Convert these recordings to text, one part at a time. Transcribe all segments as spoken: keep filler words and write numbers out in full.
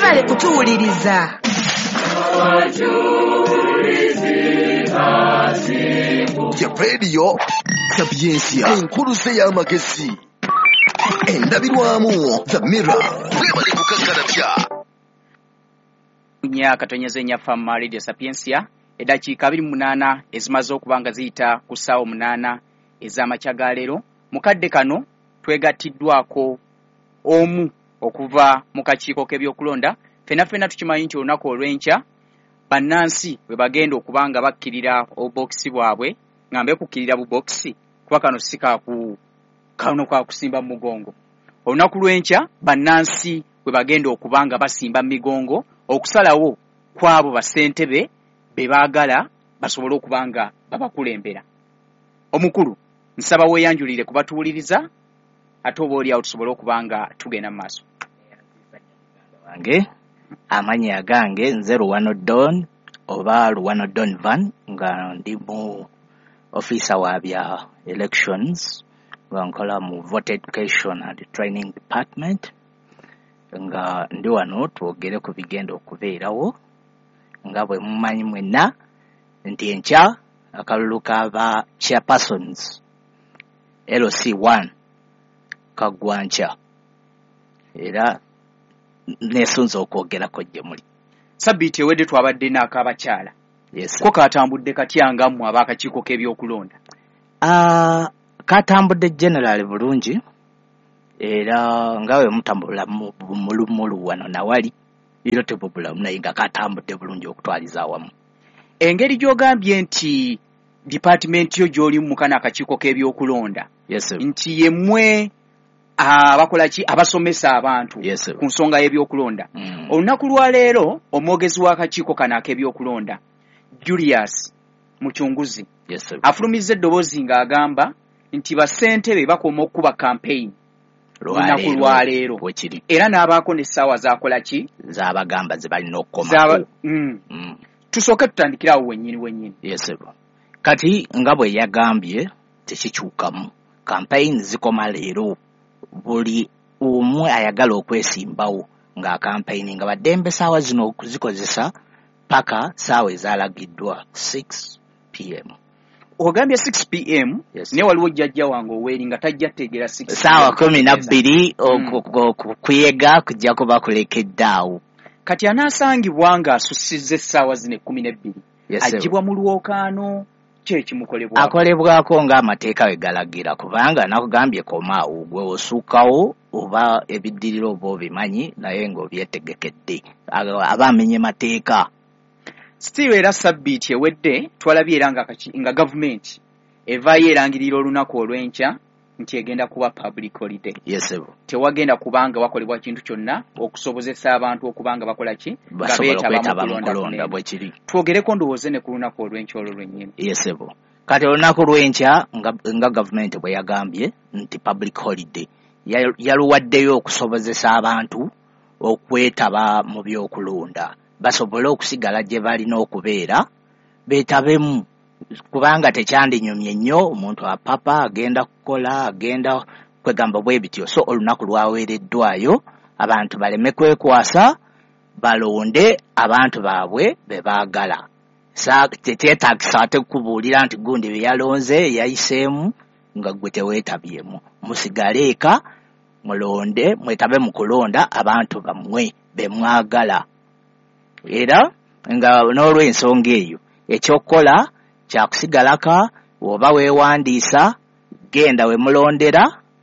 mwebale kutuwuliriza. Ya radio Sapiensia enkuluze y'amagezi endabirwamu za Mirror mwebale kukakalabya nya katonyeze nya fam radio Sapiensia edakiika abiri mu munaana ezimaze okubanga ziyita ku ssaawa munaana ez'amakya leero. Mukadde kano twegattiddwako omu okuva mu kakiiko k'ebyokulonda. Fena fena tukimanyi nti olunaku olw'enkya bannansi bwe bagenda okubanga bakkirira obokisi bwabwe, ngambe kukkirira bubokisi kuba kano si kaku kano kwa kusimba mu mugongo. Olunaku lw'enkya bannansi bwe bagenda okubanga basimba mu migongo okusalawo kwabo basentebe be baagala basobole okubanga babakulembera. Omukulu nsaba weeyanjulire kubatuwuliriza ate oba oli awo tusobole okubanga tugenda mu maaso. Wange amanya gange nze Luwano Don oba Luwano Donovan nga ndi mu officer wa bya elections nga nkola mu voter education and training department nga ndi wano twogere ku bigenda okubeerawo nga bwe mumanyi mwenna nti enkya akalulu k'aba chairpersons L C one kagwancha era nesunza okwogerako gye muli. Sabbiiti ewedde twabadde n'ak'abakyala. Yes. Ko katambudde katya nga mmwe ab'akakiiko k'ebyokulonda? Uh, katambudde general bulungi era nga we mutambula mulumulu wano nawali iro tebubulamu naye nga katambudde bulungi okutwaliza awamu. Engeri gy'ogambye nti department yo gy'oli mu kana akakiiko k'ebyokulonda. Yes, sir. Nti yemmwe abakola ki abasomesa abantu yes, sir. ku nsonga y'ebyokulonda. Mm. Olunaku lwa leero omwogezi w'akakiiko kano ak'ebyokulonda Julius Muchunguzi yes, sir. afulumizza eddoboozi ng'agamba nti basentebe bakoma okuba campaign olunaku lwa leero era n'abaako n'essaawa zaakola ki z'abagamba ze balina okukomako. mm. mm. Tusooke tutandikirawo wennyini wennyini. Yes, sir. Kati nga bwe yagambye tekikyukamu campaign zikoma leero buli omwe ayagala okwesimbawo nga campaign nga baddembe saawa zino okuzikozesa paka saawa ezalagiddwa six p m Ogambye six p m Yes. ne waliwo jjajja wange oweri nga tajja teegera six saawa kumi na bbiri okuyega kujja kuba kulekeddaawo. Kati anaasangibwa nga asussizza essaawa zino ekkumi n'ebbiri Yes, sir. aggyibwa mu lwokaano kyekimukolebwako akolebwako ng'amateeka we galagira kubanga nakugambye komaawo gwe osukkawo oba ebiddiriro oba obimanyi naye ng'obyetegekedde aba amenye mateeka. Still era sabbiiti ewedde twalabye era nga, nga gavumenti evaayo erangirira olunaku olw'enkya nti egenda kuba public holiday. Yes, sir. Tewagenda kubanga wakolebwa kintu kyonna okusobozesa abantu okubanga bakola ki basobola okwetaba mu kulonda bwe kiri. Twogereko ndowooze ne ku lunaku olw'enkya olwo lwennyini. Yes, sir. Kati olunaku lw'enkya nga, nga gavumenti bwe yagambye nti public holiday yaluwaddeyo okusobozesa abantu okwetaba mu by'okulonda basobole okusigala gye balina okubeera beetabemu kubanga tekyandinyumye nnyo omuntu apapa agenda kukola agenda kwegamba bwe bityo. So olunaku lwaweereddwayo abantu baleme kwekwasa balonde abantu baabwe be baagala. Sa teteetagisa ate kubuulira nti gundi bye yalonze yayiseemu nga gwe teweetabyemu. Musigale eka mulonde mwetabe mu kulonda abantu bammwe be mwagala. Era nga n'olw'ensonga eyo ekyokukola kyakusigalaka oba weewandiisa genda we mulondera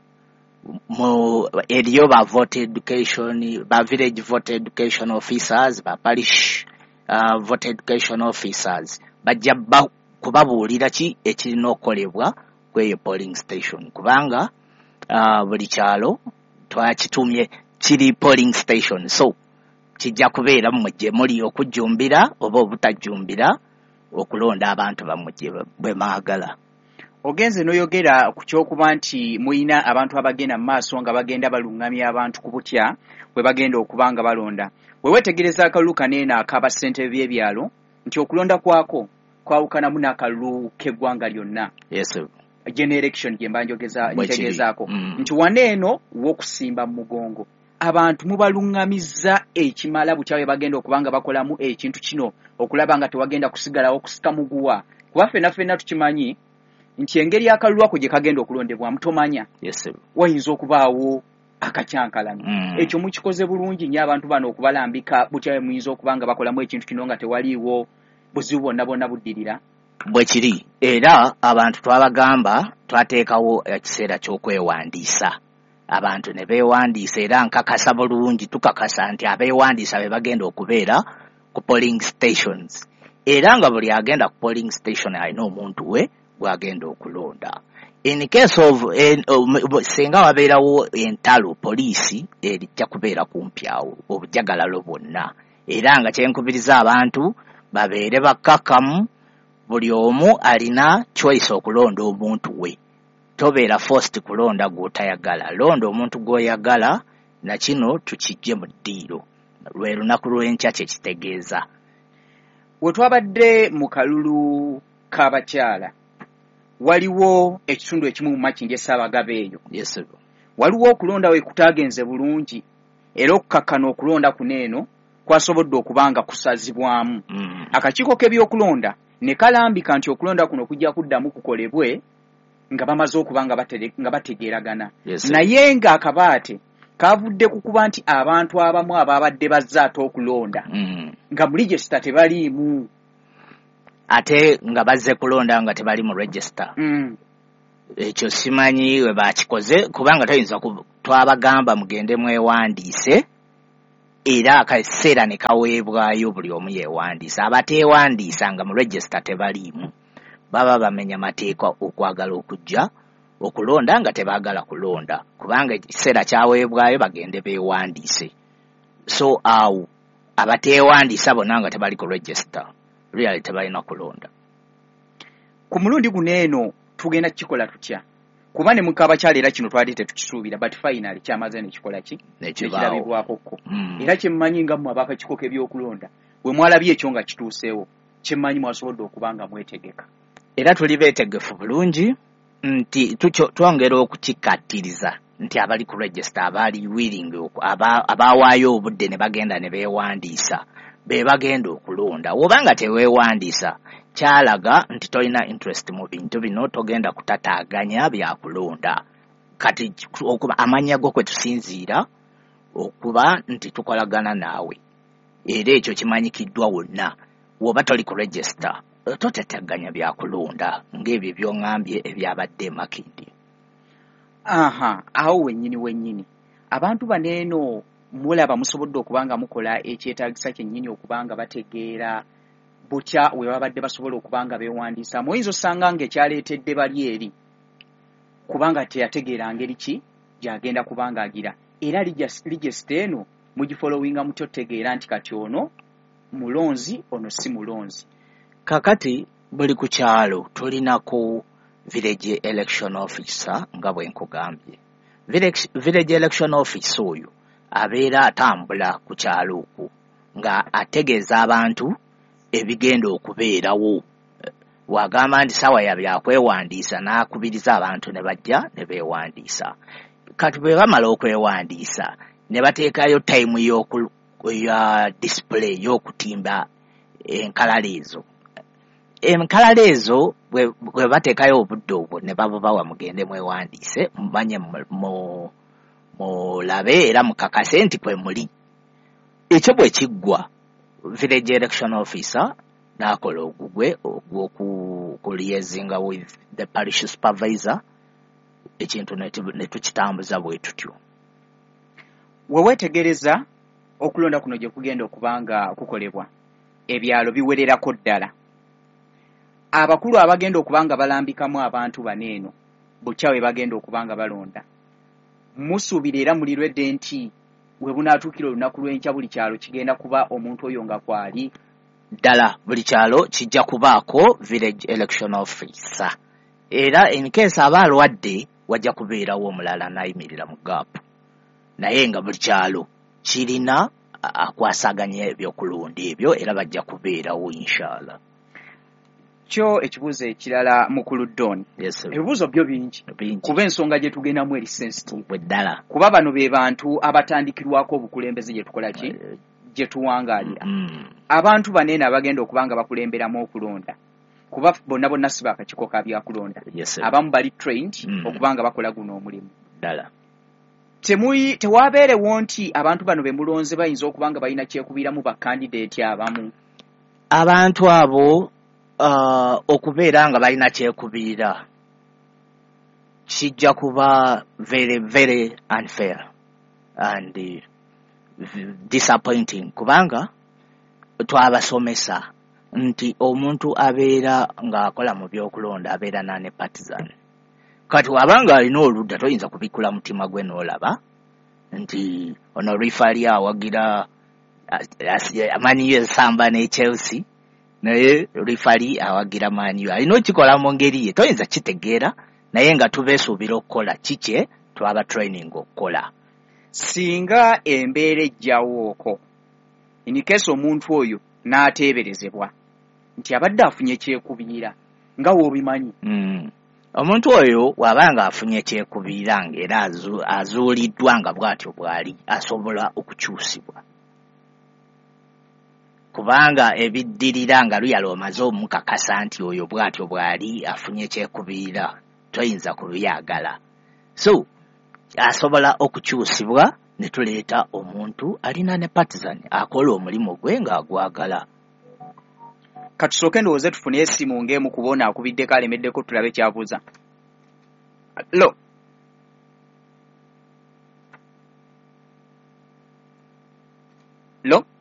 mu eriyo ba voter education ba village voter education officers ba parish uh, voter education officers bajja kubabuulira ki ekirina okukolebwa kweyo polling station kubanga uh, buli kyalo twakitumye kiri polling station. So kijja kubeera mu gye muli okujjumbira oba obutajjumbira okulonda abantu bammwe bwe maagala. Ogenze n'oyogera ku kyokuba nti muyina abantu abagenda mu maaso nga bagenda balungamya abantu ku butya bwe bagenda okubanga balonda. We wetegereza akalulu kaneena ak'abasentebe b'ebyalo nti okulonda kwako kwawukanamu n'akalulu k'eggwanga lyonna. Yes, sir. General election gye mba njogeza ntegezaako mm. nti waneeno w'okusimba mu mugongo abantu mubalungamizza ekimala bukyawe bagenda okubanga bakolamu ekintu kino okulaba nga tewagenda kusigalawo kusika muguwa kuba ffenna ffenna tukimanyi nti engeri akalulwako gye kagenda okulondebwa mutomanya yes wayinza okubaawo akacyankalano mm. ekyo mukikoze bulungi nnyo abantu bano okubalambika bukyawe muyinza okubanga bakolamu ekintu kino nga tewaliiwo buzibu bwonna bwonna buddirira bwe kiri era abantu twabagamba twateekawo ekiseera ky'okwewandiisa abantu ne beewandiisa era nkakasa bulungi tukakasa nti abeewandiisa be bagenda okubeera ku polling stations era nga buli agenda ku polling station alina omuntu we gwagenda okulonda in case of en, um, singa wabeerawo entalo poliisi erijja kubeera kumpi awo obujagalalo bwonna era nga kyenkubiriza abantu babeere bakkakkamu buli omu alina choice okulonda omuntu we tobeera forced kulonda gw'otayagala londa omuntu gw'oyagala na kino tukijje mu ddiiro lwe lunaku lw'enkya kye kitegeeza we twabadde mu kalulu k'abakyala waliwo ekitundu ekimu mu makingi essabagaba eyo yes waliwo okulonda we kutaagenze bulungi era okukakkana okulonda kuno eno kwasobodde okubanga kusazibwamu mm. akakiiko k'ebyokulonda ne kalambika nti okulonda kuno kujja kuddamu kukolebwe nga bamaze okuba nga bategeeragana yes, naye ng'akabaate kavudde ku kuba nti abantu abamu ababadde bazze ate okulonda mm. nga mu register tebaliimu ate nga bazze kulonda nga tebali mu register mm. ekyo simanyi we bakikoze kubanga toyinza twabagamba mugende mwewandiise era akaseera ne kaweebwayo buli omu yeewandiisa abateewandiisa nga mu register tebaliimu baba bamenya mateeka okwagala okujja okulonda nga tebaagala kulonda kubanga ekiseera kyaweebwayo bagende beewandiise so awo abateewandiisa bonna nga tebali ku register really tebalina kulonda ku mulundi guno eno tugenda kukikola tutya kuba ne mukabakyala era kino twali tetukisuubira but finally kyamaze nekikola ki nekirabibwakokko mm. era kyemmanyi nga mmwe abakakiiko k'ebyokulonda bwe mwalabye ekyo nga kituuseewo kyemmanyi mwasobodde okubanga mwetegeka era tuli beetegefu bulungi nti twongera okukikattiriza nti abali ku register abali willing abawaayo aba obudde ne bagenda ne beewandiisa be bagenda okulonda wobanga teweewandiisa kyalaga nti tolina interest mu bintu bino togenda kutataaganya byakulonda kati okuba amanya go kwe tusinziira okuba nti tukolagana naawe era ekyo kimanyikiddwa wonna woba toli ku register totetaganya byakulonda ng'ebyo by'oŋŋambye ebyabadde Makindi. aha awo wennyini wennyini abantu baneeno mulaba musobodde okubanga mukola ekyetaagisa kyennyini okubanga bategeera butya we babadde basobola okubanga beewandiisa muyinza osanga ng'ekyaleetedde bali eri kubanga teyategeera ngeri ki gy'agenda kubanga agira era register eno mugifolowinga mutyo otegeera nti kati ono mulonzi ono si mulonzi kakati buli ku kyalo tulinako village election officer nga bwe nkugambye village, village election officer oyo abeera atambula ku kyalo okwo nga ategeeza abantu ebigenda okubeerawo wagamba nti sawa ya byakwewandiisa n'akubiriza abantu ne bajja ne beewandiisa kati bwe bamala okwewandiisa ne bateekayo time y'oku ya display y'okutimba enkalala ezo enkalala ezo bwe bateekayo obudde obwo ne babawa mugende mwewandiise mumanye mulabe era mukakase nti kwe muli ekyo bwe kiggwa village election officer n'akola ogugwe ogw'okuliazinga with the parish supervisor ekintu ne tukitambuza bwe tutyo we weetegereza okulonda kuno gye kugenda okubanga kukolebwa ebyalo biwererako ddala abakulu abagenda okubanga balambikamu abantu baneeno bukyawe bagenda okubanga balonda musuubira era mulirwedde nti we bunaatuukira olunaku lw'enkya buli kyalo kigenda kuba omuntu oyo nga kwali ddala buli kyalo kijja kubaako village election officer era in case aba alwadde wajja kubeerawo omulala n'ayimirira mu gaapu naye nga buli kyalo kirina akwasaganya ebyokulonda ebyo era bajja kubeerawo inshallah kyo ekibuuzo ekirala mukulu Don. Yes, ebibuuzo byo bingi kuba ensonga gye tugendamu eri sensitive weddala kuba bano be bantu abatandikirwako obukulembeze gye tukola ki uh, gye tuwangaalira mm. abantu banene abagenda okubanga bakulemberamu okulonda kuba bonna bonna si bakakiko ka byakulonda Yes, abamu bali trained mm. okubanga bakola guno omulimu ddala temuyi tewabeerewo nti abantu bano be mulonze bayinza okubanga balina kyekubiramu bakandidate abamu abantu abo uh, okubeera nga balina kyekubirira kijja kuba very very unfair and uh, disappointing kubanga twabasomesa nti omuntu abeera ng'akola mu byokulonda abeera nane partisan kati wabanga alina oludda toyinza kubikula mutima gwe n'olaba nti ono rifali awagira amaniyo esamba ne Chelsea naye rifali awagira maniyo alina okikola mu ngeri ye toyinza kitegeera naye nga tubeesuubira okukola kikye twaba training okukola singa embeera ejjawooko in case omuntu oyo n'ateeberezebwa nti abadde afunye kyekubira nga w'obimanyi mm. omuntu oyo wabanga afunye kyekubira ng'era azu, azuuliddwa nga bw'atyo bw'ali asobola okukyusibwa kubanga ebiddirira nga luyala omaze omukakasa nti oyo bw'atyo bw'ali afunye kyekubira toyinza kubyagala so asobola okukyusibwa ne tuleeta omuntu alina ne partisan akola omulimu gwe ng'agwagala katusooke ndowooze tufune essimu ng'emu kubona akubiddeko alemeddeko tulabe kyabuuza lo lo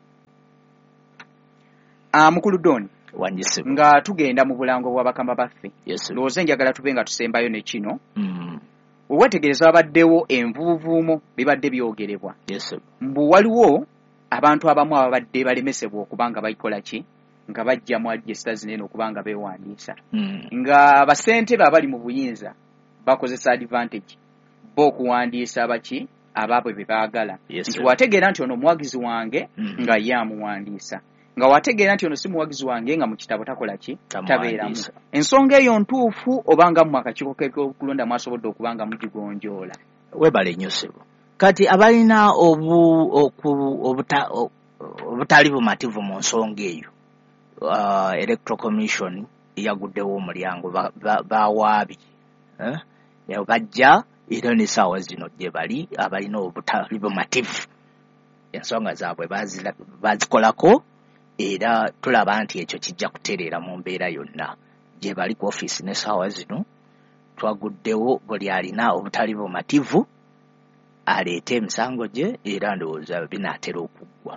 ah, mukulu Don wanjisibu nga tugenda mu bulango bw'abakama baffe yes, ndowooze njagala tube nga tusembayo ne kino mm. wewetegereza babaddewo envuuvuumo bibadde byogerebwa yes, mbu waliwo abantu abamu ababadde balemesebwa okubanga bayikola ki nga bajja mu register zinene okubanga beewandiisa mm. nga basentebe abali mu buyinza bakozesa advantage bo okuwandiisa baki abaabwe be baagala yes, nti wategeera nti ono muwagizi wange mm. nga ye amuwandiisa nga wategeera nti ono si muwagizi wange nga mu kitabo takola ki tabeeramu ensonga eyo ntuufu obanga mu akakiiko k'ebyokulonda mwasobodde okubanga mugigonjoola webale nnyo ssebo kati abalina obu obuta obutali bumativu mu nsonga eyo uh, electoral commission yaguddewo omulyango bawaabi ba, ba eh? bajja era n'essaawa zino gye bali abalina obutali bumativu ensonga zaabwe bazikolako era tulaba nti ekyo kijja kutereera mu mbeera yonna gye bali ku ofiisi n'essaawa zino twaguddewo buli alina obutali bumativu aleete emisango gye era ndowooza binaatera okuggwa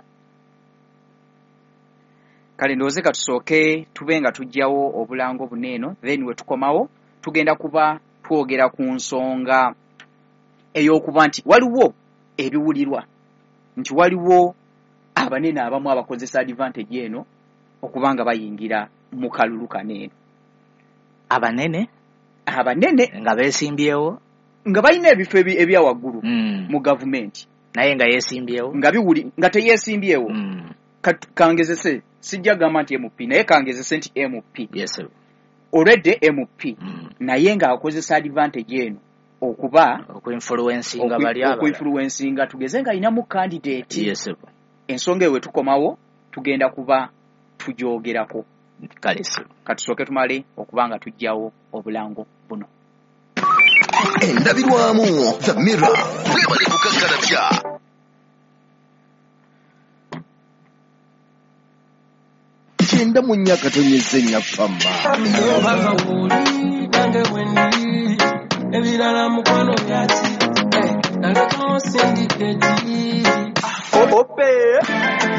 kale ndowooze ka tusooke tube nga tujjawo obulango buneeno then we tukomawo tugenda kuba twogera ku nsonga ey'okuba nti waliwo ebiwulirwa nti waliwo abanene abamu abakozesa advantage eno okubanga bayingira mu kalulu kaneeno abanene abanene nga beesimbyewo nga balina ebifo ebya waggulu mm. mu gavumenti naye nga yeesimbyewo nga biwuli nga teyeesimbyewo mm. kangezese sijja gamba nti M P naye kangezese nti M P yes, already M P mm. naye nga akozesa advantage eno okuba okuinfluencinga bali abala okuinfluencinga tugeze nga alinamu candidate yes, ensonga ewe tukomawo tugenda kuba tujoogerako kale so katusooke tumale okubanga tujjawo obulango buno endabirwamu the mirror webale kukakkalabya kyenda mu nnya katonyeze nnya fama ebirala mukwano byaki naleka osindike ki ope